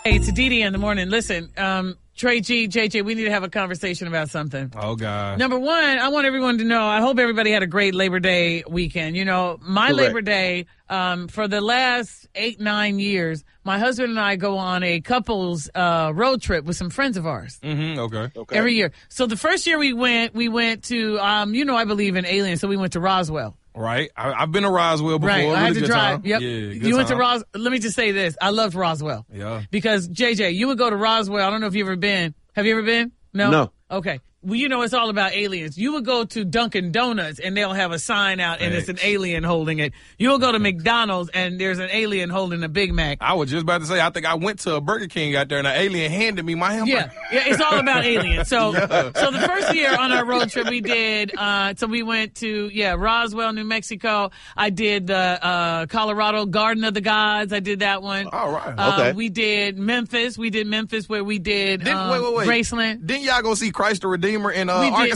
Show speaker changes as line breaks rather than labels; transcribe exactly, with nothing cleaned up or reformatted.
Hey, it's Didi in the morning. Listen, um, Trey G, J J, we need to have a conversation about something.
Oh, God.
Number one, I want everyone to know, I hope everybody had a great Labor Day weekend. You know, my
Correct.
Labor Day, um, for the last eight, nine years, my husband and I go on a couples uh, road trip with some friends of ours.
Mm-hmm. Okay.
Okay.
Every year. So the first year we went, we went to, um, you know, I believe in aliens, so we went to Roswell.
Right. I, I've been to Roswell before.
Right, I had
Really
to
good
drive.
time.
Yep.
Yeah, good
you went to
time.
Ros. Let me just say this: I loved Roswell.
Yeah.
Because J J, you would go to Roswell. I don't know if you've ever been. Have you ever been? No.
No.
Okay. Well, you know it's all about aliens. You would go to Dunkin' Donuts and they'll have a sign out and it's an alien holding it. You'll go to McDonald's and there's an alien holding a Big Mac.
I was just about to say, I think I went to a Burger King out there and an alien handed me my hamburger.
Yeah, yeah, it's all about aliens. So, so the first year on our road trip, we did. Uh, so we went to yeah Roswell, New Mexico. I did the uh, Colorado Garden of the Gods. I did that one.
All right.
Uh,
Okay.
We did Memphis. We did Memphis where we did
Didn't-
um,
wait, wait, wait.
Graceland.
Didn't y'all go see Christ the Redeemer in uh,
We did.
Arkansas?